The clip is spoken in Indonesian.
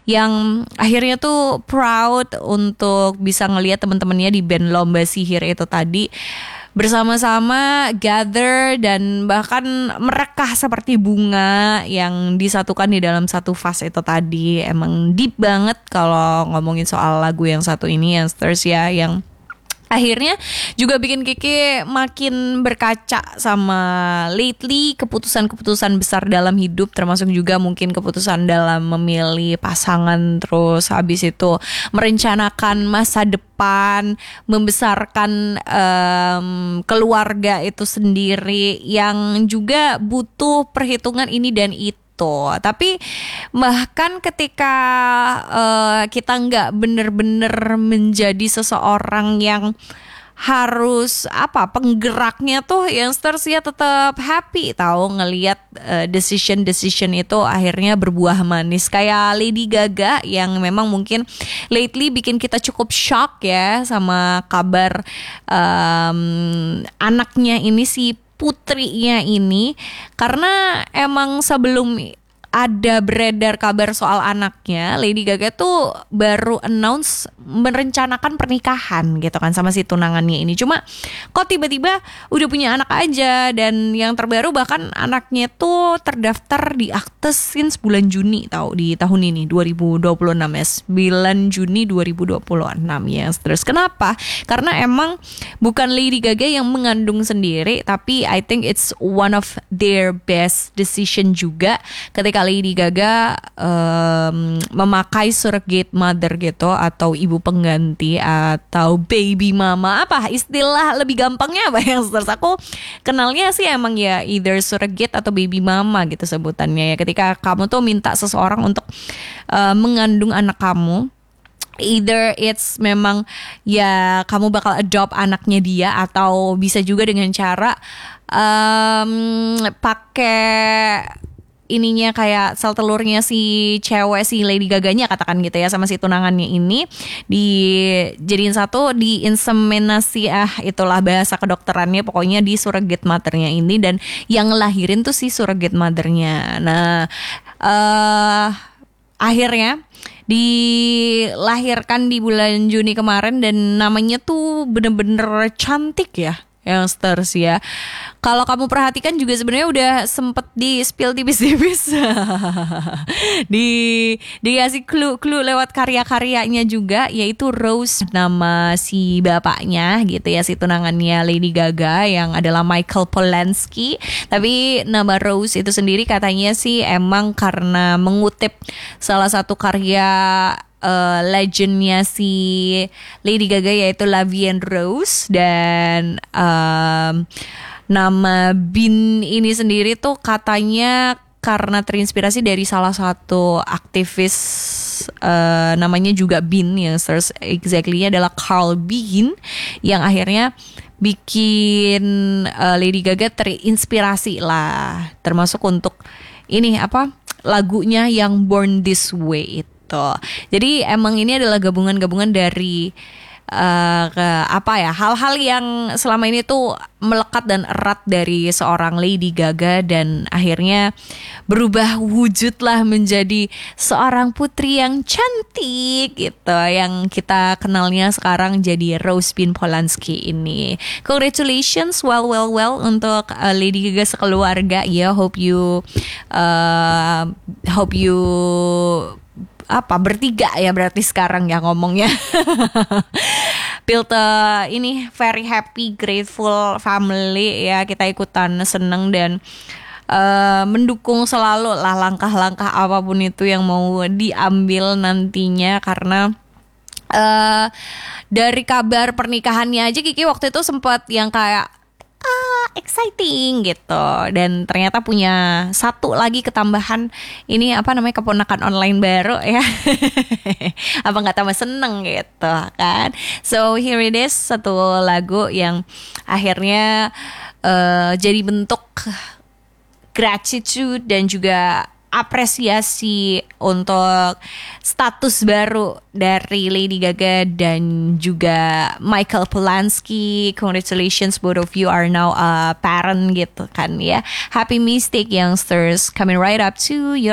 yang akhirnya tuh proud untuk bisa ngelihat teman-temannya di band Lomba Sihir itu tadi bersama-sama gather dan bahkan merekah seperti bunga yang disatukan di dalam satu fase itu tadi. Emang deep banget kalau ngomongin soal lagu yang satu ini, yang Stars ya, yang akhirnya juga bikin Kiki makin berkaca sama lately keputusan-keputusan besar dalam hidup, termasuk juga mungkin keputusan dalam memilih pasangan, terus habis itu merencanakan masa depan, membesarkan keluarga itu sendiri yang juga butuh perhitungan ini dan itu. Tapi bahkan ketika kita nggak bener-bener menjadi seseorang yang harus penggeraknya tuh youngsters ya tetap happy tahu ngelihat decision itu akhirnya berbuah manis, kayak Lady Gaga yang memang mungkin lately bikin kita cukup shock ya sama kabar anaknya ini, si putrinya ini, karena emang sebelum ada beredar kabar soal anaknya, Lady Gaga tuh baru announce merencanakan pernikahan gitu kan sama si tunangannya ini. Cuma kok tiba-tiba udah punya anak aja, dan yang terbaru bahkan anaknya tuh terdaftar di akte since bulan Juni tahu di tahun ini 2026 ya, 9 Juni 2026 ya. Terus kenapa? Karena emang bukan Lady Gaga yang mengandung sendiri, tapi I think it's one of their best decision juga ketika Lady Gaga memakai surrogate mother gitu, atau ibu pengganti atau baby mama, apa istilah lebih gampangnya apa yang aku kenalnya sih emang ya either surrogate atau baby mama gitu sebutannya ya, ketika kamu tuh minta seseorang untuk mengandung anak kamu. Either it's memang ya kamu bakal adopt anaknya dia, atau bisa juga dengan cara pakai ininya kayak sel telurnya si cewek, si Lady Gaganya katakan gitu ya, sama si tunangannya ini dijadiin satu, diinseminasi, itulah bahasa kedokterannya, pokoknya di surrogate mothernya ini, dan yang ngelahirin tuh si surrogate mothernya. Nah akhirnya dilahirkan di bulan Juni kemarin, dan namanya tuh bener-bener cantik ya youngsters ya. Kalau kamu perhatikan juga sebenarnya udah sempet di spill tipis-tipis dikasih clue lewat karya-karyanya juga, yaitu Rose nama si bapaknya gitu ya, si tunangannya Lady Gaga yang adalah Michael Polanski. Tapi nama Rose itu sendiri katanya sih emang karena mengutip salah satu karya legendnya si Lady Gaga, yaitu La Vie en Rose. Dan nama Bin ini sendiri tuh katanya karena terinspirasi dari salah satu aktivis namanya juga Bin, yang exactly-nya adalah Carl Bean, yang akhirnya bikin Lady Gaga terinspirasi lah, termasuk untuk ini lagunya yang Born This Way itu. Jadi emang ini adalah gabungan-gabungan dari hal-hal yang selama ini tuh melekat dan erat dari seorang Lady Gaga, dan akhirnya berubah wujud lah menjadi seorang putri yang cantik gitu, yang kita kenalnya sekarang jadi Rose Bin Polanski ini. Congratulations, well untuk Lady Gaga sekeluarga ya. Hope you bertiga ya berarti sekarang ya ngomongnya. Build ini very happy, grateful family ya. Kita ikutan seneng dan mendukung selalu lah langkah-langkah apapun itu yang mau diambil nantinya, karena dari kabar pernikahannya aja Kiki waktu itu sempat yang kayak exciting gitu, dan ternyata punya satu lagi ketambahan ini keponakan online baru ya. Apa nggak tambah seneng gitu kan. So here it is, satu lagu yang akhirnya jadi bentuk gratitude dan juga apresiasi untuk status baru dari Lady Gaga dan juga Michael Polanski. Congratulations, both of you are now a parent gitu kan ya. Happy mistake youngsters, coming right up to your